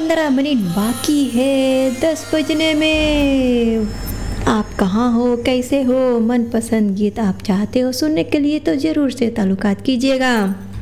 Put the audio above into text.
15 minute बाकी है 10 बजने में। आप कहाँ हो, कैसे हो? मनपसंद गीत आप चाहते हो सुनने के लिए तो ज़रूर से ताल्लुकात कीजिएगा।